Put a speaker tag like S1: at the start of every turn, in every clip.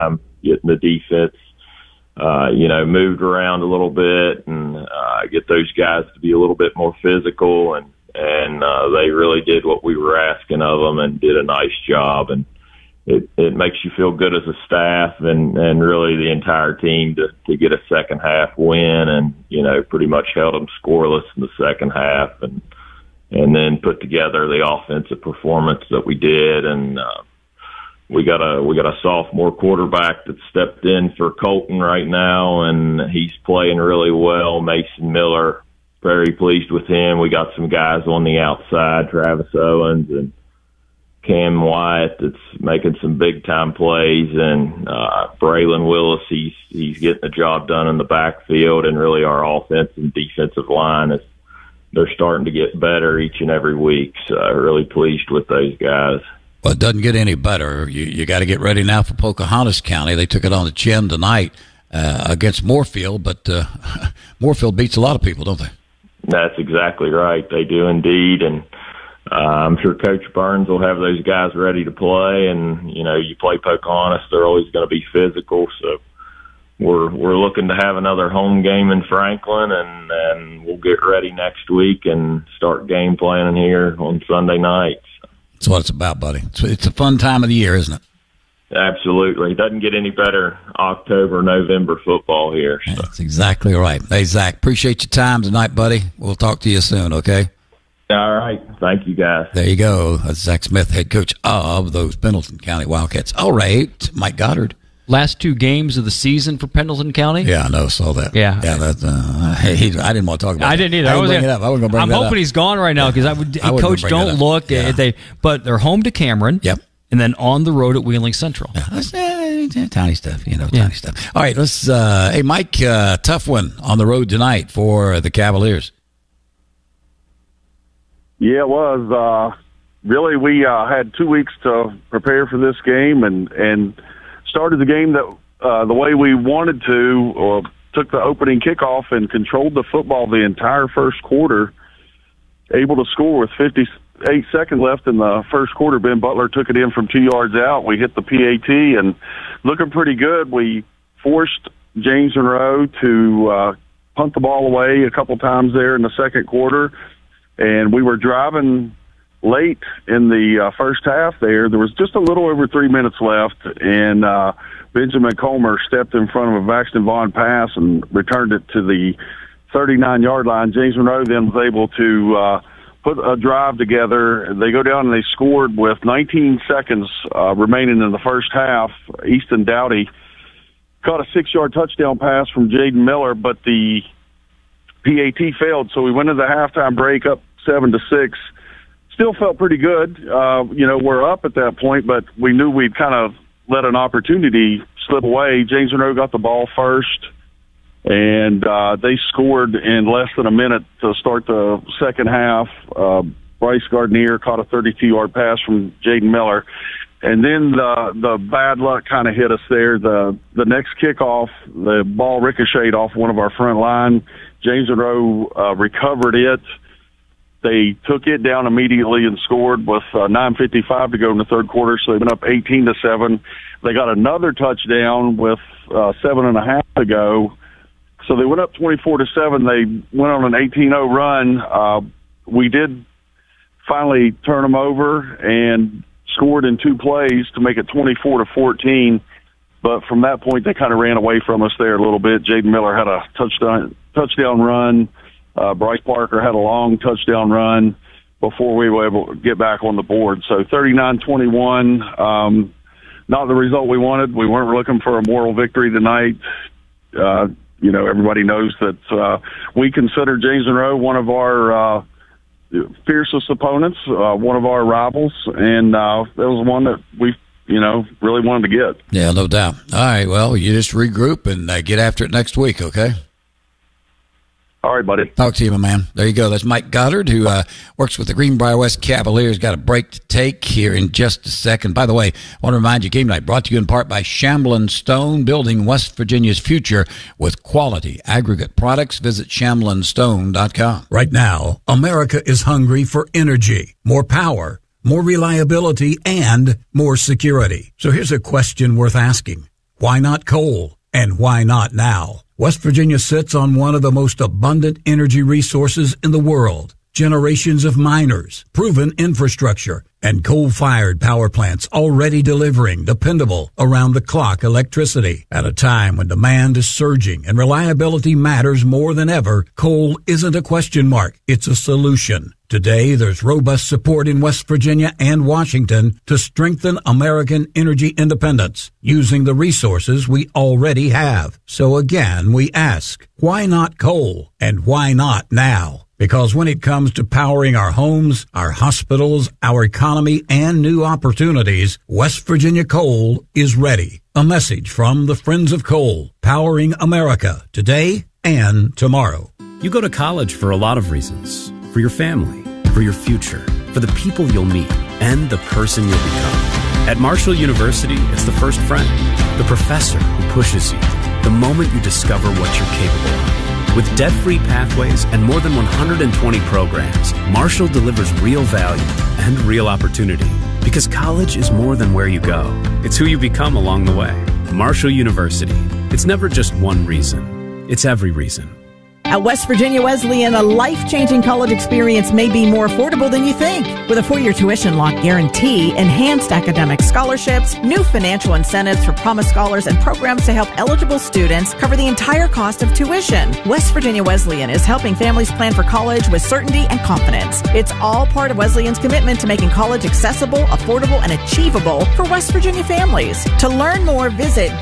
S1: getting the defense, moved around a little bit and get those guys to be a little bit more physical. And they really did what we were asking of them and did a nice job. And it makes you feel good as a staff and really the entire team to get a second half win and, pretty much held them scoreless in the second half and then put together the offensive performance that we did. And, we got a sophomore quarterback that stepped in for Colton right now, and he's playing really well. Mason Miller, very pleased with him. We got some guys on the outside, Travis Owens and Cam Wyatt, that's making some big time plays, and Braylon Willis, he's getting the job done in the backfield, and really our offense and defensive line they're starting to get better each and every week. So really pleased with those guys.
S2: Well, it doesn't get any better. You got to get ready now for Pocahontas County. They took it on the chin tonight against Moorfield, but Moorfield beats a lot of people, don't they?
S1: That's exactly right. They do indeed, and I'm sure Coach Burns will have those guys ready to play. And you play Pocahontas, they're always going to be physical. So we're looking to have another home game in Franklin, and we'll get ready next week and start game planning here on Sunday nights.
S2: That's what it's about, buddy. It's a fun time of the year, isn't it?
S1: Absolutely. It doesn't get any better October, November football here. So.
S2: That's exactly right. Hey, Zach, appreciate your time tonight, buddy. We'll talk to you soon, okay?
S1: All right. Thank you, guys.
S2: There you go. That's Zach Smith, head coach of those Pendleton County Wildcats. All right, Mike Goddard.
S3: Last two games of the season for Pendleton County?
S2: Yeah, I know. Saw that.
S3: Yeah.
S2: That, I didn't want to talk about it.
S3: I didn't either.
S2: I wasn't going to bring
S3: I'm
S2: that up.
S3: I'm hoping he's gone right now because Coach, don't look.
S2: Yeah.
S3: But they're home to Cameron.
S2: Yep.
S3: And then on the road at Wheeling Central.
S2: Yeah, that's tiny stuff, tiny stuff. All right, let's. Hey, Mike, tough one on the road tonight for the Cavaliers.
S4: Yeah, it was. Really, we had 2 weeks to prepare for this game and started the game that the way we wanted to, or took the opening kickoff and controlled the football the entire first quarter, able to score with 58 seconds left in the first quarter. Ben Butler took it in from 2 yards out. We hit the PAT and looking pretty good. We forced James Monroe to punt the ball away a couple times there in the second quarter, and we were driving late in the first half there. There was just a little over 3 minutes left, and Benjamin Comer stepped in front of a Baxton Vaughn pass and returned it to the 39-yard line. James Monroe then was able to put a drive together. They go down and they scored with 19 seconds remaining in the first half. Easton Dowdy caught a 6-yard touchdown pass from Jaden Miller, but the PAT failed, so we went into the halftime break up 7-6. Still felt pretty good. We're up at that point, but we knew we'd kind of let an opportunity slip away. James Monroe got the ball first, and they scored in less than a minute to start the second half. Bryce Gardner caught a 32-yard pass from Jaden Miller. And then the bad luck kind of hit us there. The next kickoff, the ball ricocheted off one of our front line. James Monroe recovered it. They took it down immediately and scored with 9:55 to go in the third quarter, so they went up 18-7. They got another touchdown with 7.5 to go, so they went up 24-7. They went on an 18-0 run. We did finally turn them over and scored in 2 plays to make it 24-14. But from that point, they kind of ran away from us there a little bit. Jaden Miller had a touchdown run. Bryce Parker had a long touchdown run before we were able to get back on the board. So 39-21, not the result we wanted. We weren't looking for a moral victory tonight. Everybody knows that we consider James Monroe one of our fiercest opponents, one of our rivals, and that was one that we really wanted to get.
S2: Yeah, no doubt. All right, well, you just regroup and get after it next week, okay?
S4: All right, buddy.
S2: Talk to you, my man. There you go. That's Mike Goddard, who works with the Greenbrier West Cavaliers. Got a break to take here in just a second. By the way, I want to remind you, Game Night brought to you in part by Shamblin Stone, building West Virginia's future with quality aggregate products. Visit shamblinstone.com.
S5: Right now, America is hungry for energy, more power, more reliability, and more security. So here's a question worth asking. Why not coal? And why not now? West Virginia sits on one of the most abundant energy resources in the world. Generations of miners, proven infrastructure, and coal-fired power plants already delivering dependable, around-the-clock electricity. At a time when demand is surging and reliability matters more than ever, coal isn't a question mark, it's a solution. Today, there's robust support in West Virginia and Washington to strengthen American energy independence using the resources we already have. So again, we ask, why not coal? And why not now? Because when it comes to powering our homes, our hospitals, our economy, and new opportunities, West Virginia Coal is ready. A message from the Friends of Coal, powering America today and tomorrow.
S6: You go to college for a lot of reasons. For your family, for your future, for the people you'll meet, and the person you'll become. At Marshall University, it's the first friend, the professor who pushes you, the moment you discover what you're capable of. With debt-free pathways and more than 120 programs, Marshall delivers real value and real opportunity. Because college is more than where you go. It's who you become along the way. Marshall University. It's never just one reason. It's every reason.
S7: At West Virginia Wesleyan, a life-changing college experience may be more affordable than you think. With a 4-year tuition lock guarantee, enhanced academic scholarships, new financial incentives for Promise Scholars, and programs to help eligible students cover the entire cost of tuition. West Virginia Wesleyan is helping families plan for college with certainty and confidence. It's all part of Wesleyan's commitment to making college accessible, affordable, and achievable for West Virginia families. To learn more, visit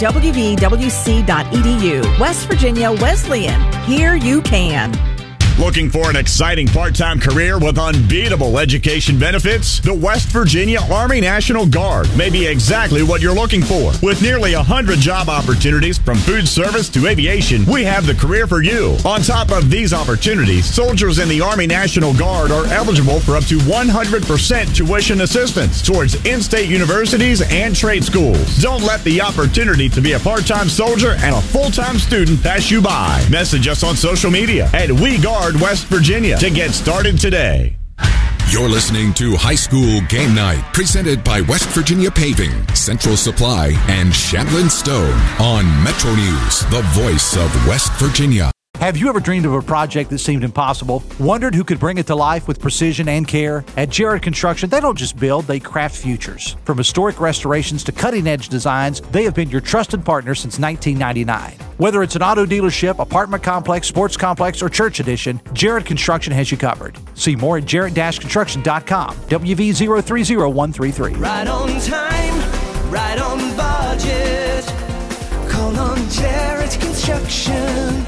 S7: wvwc.edu. West Virginia Wesleyan. Here you can.
S8: Looking for an exciting part-time career with unbeatable education benefits? The West Virginia Army National Guard may be exactly what you're looking for. With nearly 100 job opportunities from food service to aviation, we have the career for you. On top of these opportunities, soldiers in the Army National Guard are eligible for up to 100% tuition assistance towards in-state universities and trade schools. Don't let the opportunity to be a part-time soldier and a full-time student pass you by. Message us on social media at We Guard West Virginia to get started today.
S9: You're listening to High School Game Night, presented by West Virginia Paving, Central Supply, and Shamblin Stone on Metro News, the voice of West Virginia.
S10: Have you ever dreamed of a project that seemed impossible? Wondered who could bring it to life with precision and care? At Jared Construction, they don't just build, they craft futures. From historic restorations to cutting-edge designs, they have been your trusted partner since 1999. Whether it's an auto dealership, apartment complex, sports complex, or church addition, Jared Construction has you covered. See more at jared-construction.com. WV030133.
S11: Right on time, right on budget. Call on Jared Construction.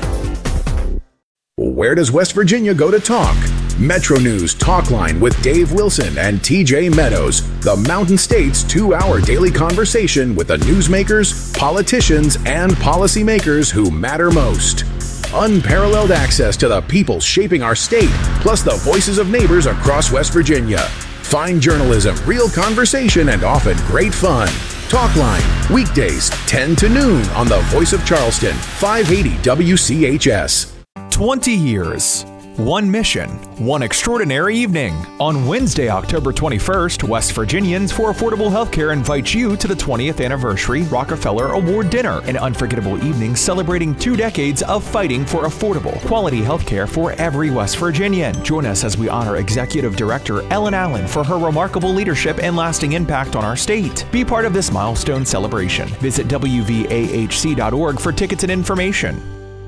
S12: Where does West Virginia go to talk? Metro News Talkline with Dave Wilson and TJ Meadows, the Mountain State's 2-hour daily conversation with the newsmakers, politicians, and policymakers who matter most. Unparalleled access to the people shaping our state, plus the voices of neighbors across West Virginia. Fine journalism, real conversation, and often great fun. Talkline, weekdays 10 to noon on the Voice of Charleston, 580 WCHS.
S13: 20 years, one mission, one extraordinary evening. On Wednesday, October 21st, West Virginians for Affordable Healthcare invites you to the 20th Anniversary Rockefeller Award Dinner, an unforgettable evening celebrating 2 decades of fighting for affordable, quality healthcare for every West Virginian. Join us as we honor Executive Director Ellen Allen for her remarkable leadership and lasting impact on our state. Be part of this milestone celebration. Visit WVAHC.org for tickets and information.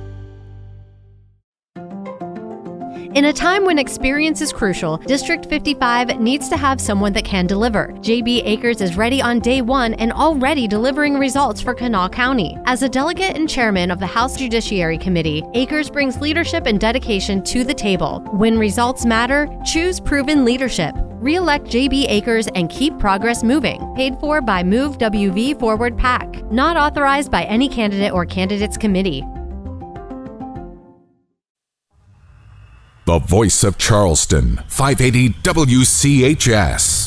S14: In a time when experience is crucial, District 55 needs to have someone that can deliver. JB Akers is ready on day one and already delivering results for Kanawha County. As a delegate and chairman of the House Judiciary Committee, Akers brings leadership and dedication to the table. When results matter, choose proven leadership. Re-elect JB Akers and keep progress moving. Paid for by Move WV Forward PAC. Not authorized by any candidate or candidates committee.
S9: The Voice of Charleston, 580 WCHS.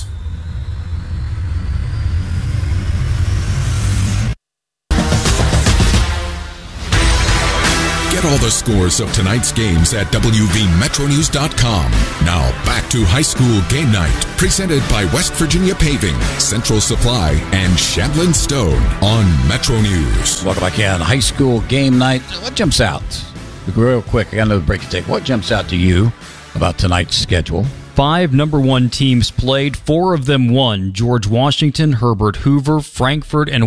S9: Get all the scores of tonight's games at WVMetroNews.com. Now back to high school game night, presented by West Virginia Paving, Central Supply, and Shamblin Stone on Metro News.
S2: Welcome back in. High school game night. What jumps out? Real quick, I got another break to take. What jumps out to you about tonight's schedule?
S3: 5 number 1 teams played. 4 of them won. George Washington, Herbert Hoover, Frankfurt, and